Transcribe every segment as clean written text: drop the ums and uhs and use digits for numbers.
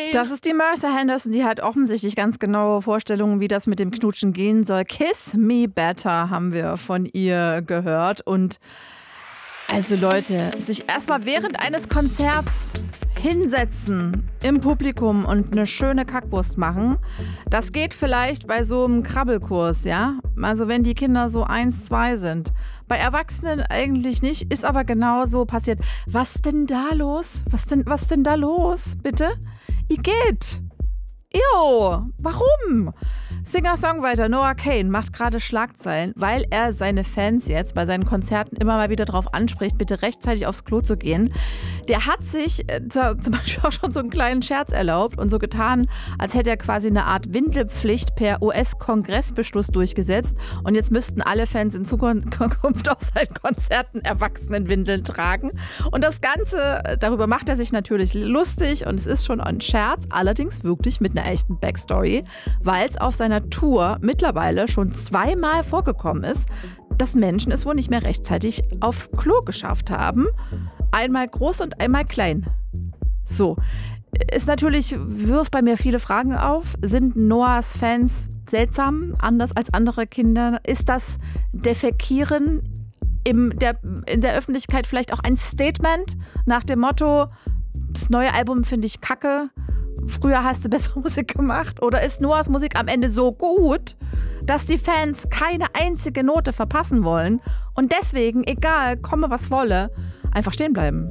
Das ist die Mercer Henderson, die hat offensichtlich ganz genaue Vorstellungen, wie das mit dem Knutschen gehen soll. Kiss Me Better haben wir von ihr gehört. Und also Leute, sich erstmal während eines Konzerts hinsetzen im Publikum und eine schöne Kackwurst machen, das geht vielleicht bei so einem Krabbelkurs, ja? Also wenn die Kinder so 1, 2 sind. Bei Erwachsenen eigentlich nicht, ist aber genau so passiert. Was denn da los? Was denn da los, bitte? Igitt! Jo, warum? Singer-Songwriter Noah Kahan macht gerade Schlagzeilen, weil er seine Fans jetzt bei seinen Konzerten immer mal wieder darauf anspricht, bitte rechtzeitig aufs Klo zu gehen. Der hat sich zum Beispiel auch schon so einen kleinen Scherz erlaubt und so getan, als hätte er quasi eine Art Windelpflicht per US-Kongressbeschluss durchgesetzt und jetzt müssten alle Fans in Zukunft auf seinen Konzerten Erwachsenenwindeln tragen. Und das Ganze, darüber macht er sich natürlich lustig und es ist schon ein Scherz, allerdings wirklich mit einer echten Backstory, weil es auf seiner Tour mittlerweile schon 2-mal vorgekommen ist, dass Menschen es wohl nicht mehr rechtzeitig aufs Klo geschafft haben. Einmal groß und einmal klein. So, ist natürlich, wirft bei mir viele Fragen auf. Sind Noahs Fans seltsam, anders als andere Kinder? Ist das Defekieren in der Öffentlichkeit vielleicht auch ein Statement nach dem Motto, das neue Album finde ich kacke, früher hast du bessere Musik gemacht? Oder ist Noahs Musik am Ende so gut, dass die Fans keine einzige Note verpassen wollen und deswegen, egal, komme was wolle, einfach stehen bleiben?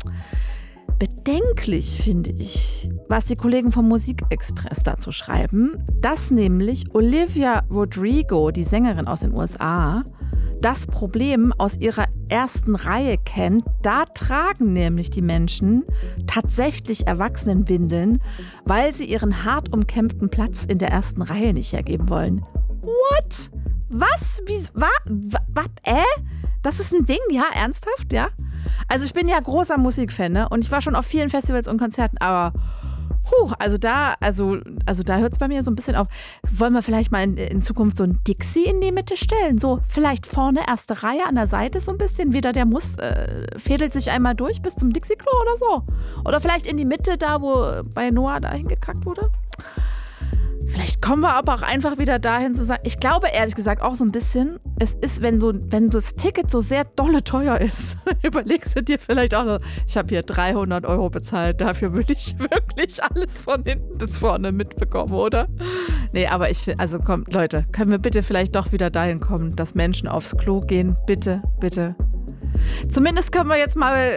Bedenklich finde ich, was die Kollegen vom Musikexpress dazu schreiben, dass nämlich Olivia Rodrigo, die Sängerin aus den USA, das Problem aus ihrer ersten Reihe kennt. Da tragen nämlich die Menschen tatsächlich Erwachsenenwindeln, weil sie ihren hart umkämpften Platz in der ersten Reihe nicht hergeben wollen. What? Was? Wie? Was? Das ist ein Ding? Ja, ernsthaft? Ja? Also ich bin ja großer Musikfan, ne? Und ich war schon auf vielen Festivals und Konzerten, aber also da hört es bei mir so ein bisschen auf. Wollen wir vielleicht mal in Zukunft so ein Dixie in die Mitte stellen? So vielleicht vorne erste Reihe, an der Seite so ein bisschen. Wieder der fädelt sich einmal durch bis zum Dixie-Klo oder so. Oder vielleicht in die Mitte, da wo bei Noah dahin gekackt wurde. Vielleicht kommen wir aber auch einfach wieder dahin zu sagen, ich glaube ehrlich gesagt auch so ein bisschen, es ist, wenn das Ticket so sehr dolle teuer ist, überlegst du dir vielleicht auch noch, ich habe hier 300 € bezahlt, dafür würde ich wirklich alles von hinten bis vorne mitbekommen, oder? Nee, aber komm, Leute, können wir bitte vielleicht doch wieder dahin kommen, dass Menschen aufs Klo gehen? Bitte, bitte. Zumindest können wir jetzt mal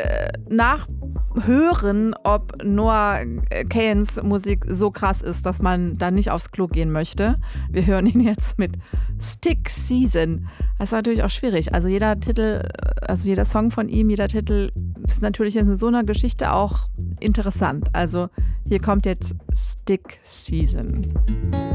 nachhören, ob Noah Kahans Musik so krass ist, dass man da nicht aufs Klo gehen möchte. Wir hören ihn jetzt mit Stick Season. Das ist natürlich auch schwierig. Also jeder Song von ihm, jeder Titel ist natürlich in so einer Geschichte auch interessant. Also hier kommt jetzt Stick Season.